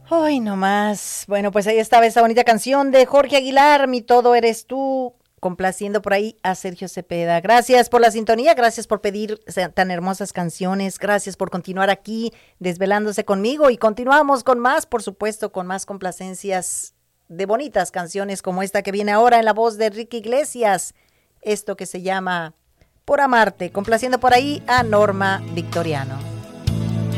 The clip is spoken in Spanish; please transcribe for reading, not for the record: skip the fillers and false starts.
Hoy no más. Bueno, pues ahí estaba esa bonita canción de Jorge Aguilar, Mi Todo Eres Tú, complaciendo por ahí a Sergio Cepeda. Gracias por la sintonía, gracias por pedir tan hermosas canciones, gracias por continuar aquí desvelándose conmigo y continuamos con más, por supuesto, con más complacencias de bonitas canciones como esta que viene ahora en la voz de Enrique Iglesias, esto que se llama Por Amarte, complaciendo por ahí a Norma Victoriano.